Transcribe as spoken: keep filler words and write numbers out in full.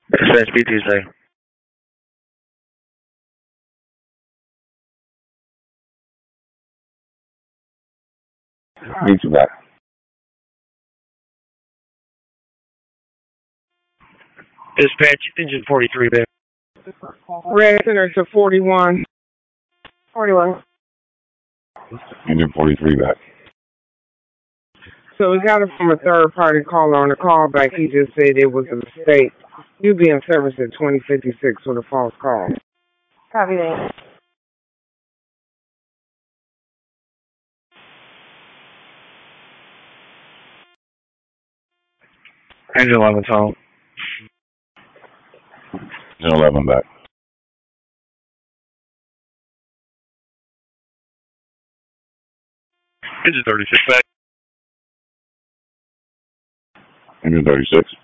S P Tuesday. Meet you back. Dispatch, engine forty-three, back. Red Center to forty-one. forty-one. Engine forty-three back. So we got it from a third party caller on the callback. He just said it was a mistake. You'll be in service at twenty fifty-six with a false call. Copy that. Engine eleven, home. Engine eleven back. Engine thirty-six, back. Engine thirty-six.